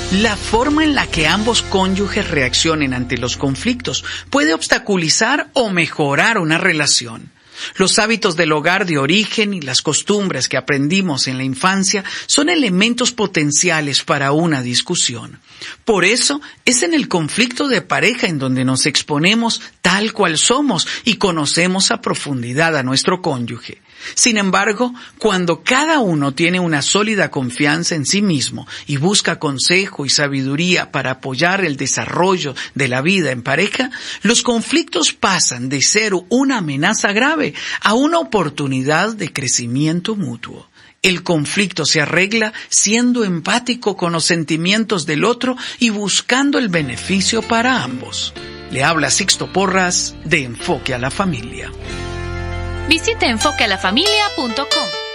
La forma en la que ambos cónyuges reaccionen ante los conflictos puede obstaculizar o mejorar una relación. Los hábitos del hogar de origen y las costumbres que aprendimos en la infancia son elementos potenciales para una discusión. Por eso, es en el conflicto de pareja en donde nos exponemos tal cual somos y conocemos a profundidad a nuestro cónyuge. Sin embargo, cuando cada uno tiene una sólida confianza en sí mismo y busca consejo y sabiduría para apoyar el desarrollo de la vida en pareja, los conflictos pasan de ser una amenaza grave a una oportunidad de crecimiento mutuo. El conflicto se arregla siendo empático con los sentimientos del otro y buscando el beneficio para ambos. Le habla Sixto Porras de Enfoque a la Familia. Visite enfoquealafamilia.com.